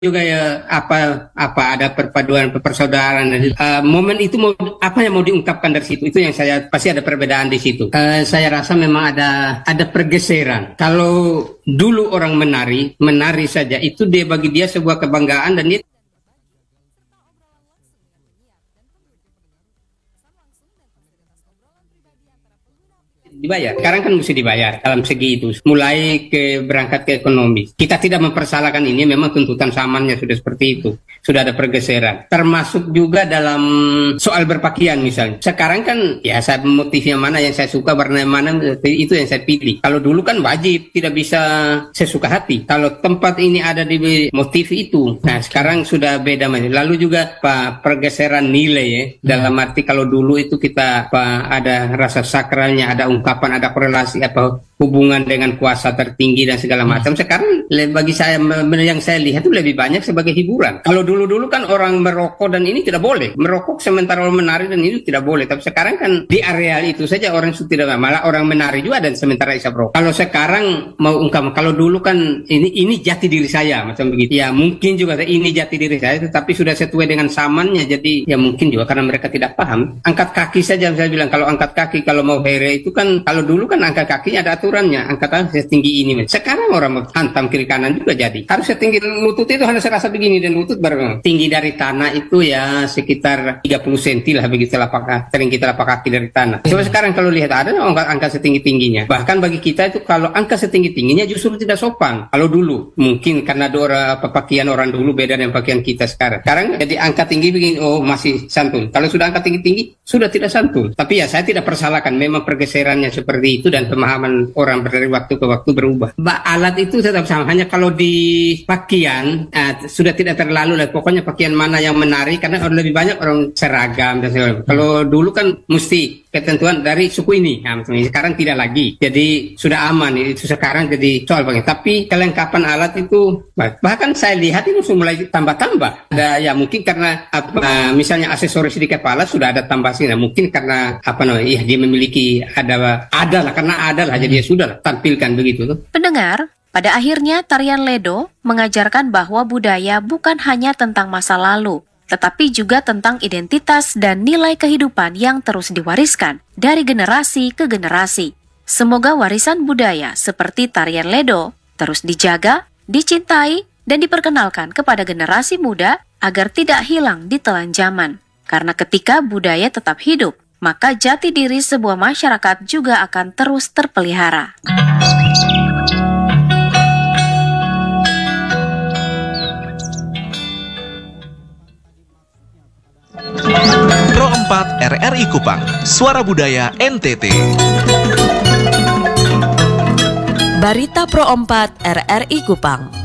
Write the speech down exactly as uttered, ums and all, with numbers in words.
juga ya apa apa ada perpaduan persaudaraan. Uh, momen itu mau apa yang mau diungkapkan dari situ, itu yang saya pasti ada perbedaan di situ. Uh, saya rasa memang ada ada pergeseran. Kalau dulu orang menari menari saja itu dia bagi dia sebuah kebanggaan dan dia dibayar. Sekarang kan mesti dibayar dalam segi itu. Mulai ke berangkat ke ekonomi. Kita tidak mempersalahkan ini, memang tuntutan zamannya sudah seperti itu. Sudah ada pergeseran. Termasuk juga dalam soal berpakaian misalnya. Sekarang kan ya saya motifnya mana yang saya suka, warna mana itu yang saya pilih. Kalau dulu kan wajib, tidak bisa sesuka hati. Kalau tempat ini ada di motif itu. Nah sekarang sudah beda. Lalu juga Pak, pergeseran nilai ya. Dalam arti kalau dulu itu kita Pak, ada rasa sakralnya, ada ungkapan kapan ada korelasi apa hubungan dengan kuasa tertinggi dan segala macam. Sekarang bagi saya yang saya lihat itu lebih banyak sebagai hiburan. Kalau dulu-dulu kan orang merokok dan ini tidak boleh. Merokok sementara orang menari dan itu tidak boleh. Tapi sekarang kan di area itu saja orang itu tidak, malah orang menari juga dan sementara isap rokok. Kalau sekarang mau ungkap, kalau dulu kan ini ini jati diri saya macam begitu. Ya mungkin juga ini jati diri saya, tetapi sudah sesuai dengan zamannya. Jadi ya mungkin juga karena mereka tidak paham. Angkat kaki saja saya bilang, kalau angkat kaki kalau mau here itu kan kalau dulu kan angkat kakinya ada aturannya, angkatan setinggi ini. Sekarang orang hantam kiri kanan juga jadi. Harus setinggi lutut itu harus serasa begini, dan lutut baru tinggi dari tanah itu ya sekitar tiga puluh sentimeter lah begitu lapak sering kita lapak kaki dari tanah. Coba sekarang kalau lihat ada angka, angka setinggi-tingginya. Bahkan bagi kita itu kalau angka setinggi-tingginya justru tidak sopan. Kalau dulu mungkin karena orang pakaian orang dulu beda dengan pakaian kita sekarang. Sekarang jadi angka tinggi begini, oh masih santun. Kalau sudah angka tinggi-tinggi sudah tidak santun. Tapi ya saya tidak persalahkan, memang pergeserannya seperti itu dan pemahaman orang dari waktu ke waktu berubah. Ba, alat itu tetap sama, hanya kalau di pakaian eh, sudah tidak terlalu lah. Pokoknya pakaian mana yang menarik, karena lebih banyak orang seragam dan segala. Kalau dulu kan mesti ketentuan dari suku ini, nah, sekarang tidak lagi. Jadi sudah aman itu sekarang jadi soal pakaian. Tapi kelengkapan alat itu bahkan saya lihat itu sudah mulai tambah-tambah. Ada ya mungkin karena apa, misalnya aksesoris di kepala sudah ada tambah sini. Nah, mungkin karena apa namanya, ya dia memiliki ada ada lah karena ada lah, jadi ya sudah lah, tampilkan begitu tuh. Pendengar, pada akhirnya tarian Ledo mengajarkan bahwa budaya bukan hanya tentang masa lalu, tetapi juga tentang identitas dan nilai kehidupan yang terus diwariskan dari generasi ke generasi. Semoga warisan budaya seperti tarian Ledo terus dijaga, dicintai, dan diperkenalkan kepada generasi muda agar tidak hilang di telan zaman. Karena ketika budaya tetap hidup, maka jati diri sebuah masyarakat juga akan terus terpelihara. Pro empat R R I Kupang, Suara Budaya N T T. Barita Pro empat R R I Kupang.